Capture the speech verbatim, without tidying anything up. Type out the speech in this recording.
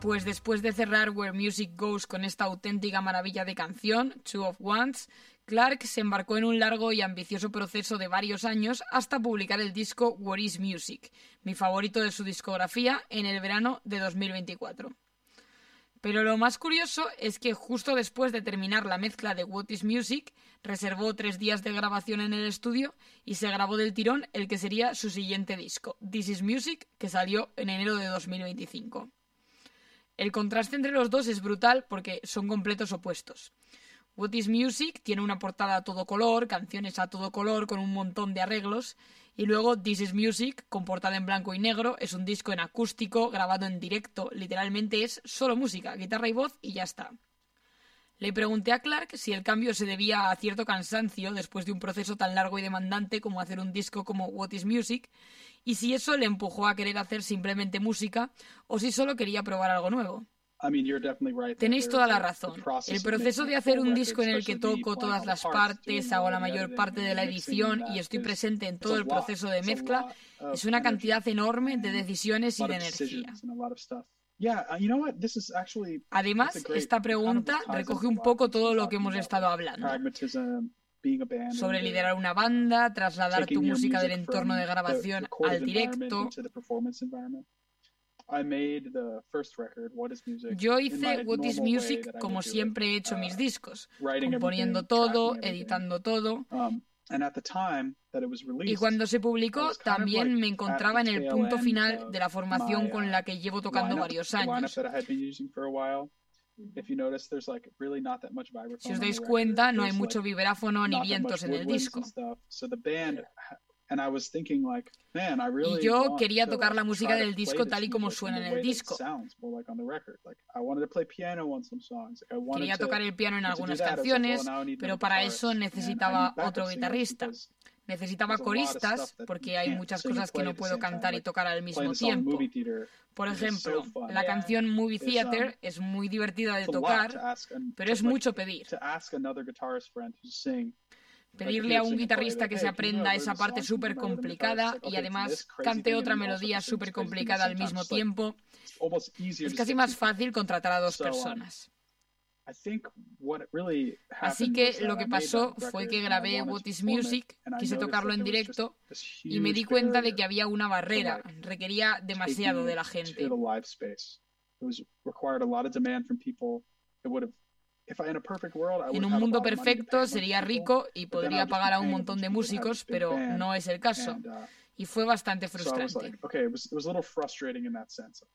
Pues después de cerrar Where Music Goes con esta auténtica maravilla de canción, Two of Wands, Clark se embarcó en un largo y ambicioso proceso de varios años hasta publicar el disco What is Music, mi favorito de su discografía, en el verano de dos mil veinticuatro. Pero lo más curioso es que justo después de terminar la mezcla de What is Music, reservó tres días de grabación en el estudio y se grabó del tirón el que sería su siguiente disco, This is Music, que salió en enero de dos mil veinticinco. El contraste entre los dos es brutal porque son completos opuestos. What is Music tiene una portada a todo color, canciones a todo color con un montón de arreglos, y luego This is Music, con portada en blanco y negro, es un disco en acústico, grabado en directo, literalmente es solo música, guitarra y voz y ya está. Le pregunté a Clark si el cambio se debía a cierto cansancio después de un proceso tan largo y demandante como hacer un disco como What is Music, y si eso le empujó a querer hacer simplemente música o si solo quería probar algo nuevo. Tenéis toda la razón. El proceso de hacer un disco en el que toco todas las partes, hago la mayor parte de la edición y estoy presente en todo el proceso de mezcla es una cantidad enorme de decisiones y de energía. Además, esta pregunta recoge un poco todo lo que hemos estado hablando. Sobre liderar una banda, trasladar tu música del entorno de grabación al directo. Yo hice What is Music como siempre he hecho mis discos, componiendo todo, editando todo. Y cuando se publicó, también me encontraba en el punto final de la formación con la que llevo tocando varios años. Si os dais cuenta, no hay mucho vibráfono ni vientos en el disco. Y yo quería tocar la música del disco tal y como suena en el disco. Quería tocar el piano en algunas canciones, pero para eso necesitaba otro guitarrista. Necesitaba coristas, porque hay muchas cosas que no puedo cantar y tocar al mismo tiempo. Por ejemplo, la canción Movie Theater es muy divertida de tocar, pero es mucho pedir. Pedirle a un guitarrista que se aprenda esa parte súper complicada y además cante otra melodía súper complicada al mismo tiempo, es casi más fácil contratar a dos personas. Así que lo que pasó fue que grabé What is Music, quise tocarlo en directo y me di cuenta de que había una barrera, requería demasiado de la gente. En un mundo perfecto sería rico y podría pagar a un montón de músicos, pero no es el caso. Y fue bastante frustrante.